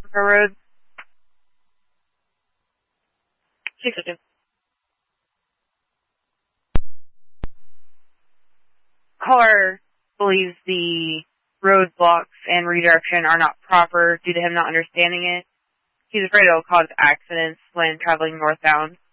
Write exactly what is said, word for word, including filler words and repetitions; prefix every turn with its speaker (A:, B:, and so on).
A: Africa Road. six oh two. Caller believes the roadblocks and redirection are not proper due to him not understanding it. He's afraid it will cause accidents when traveling northbound.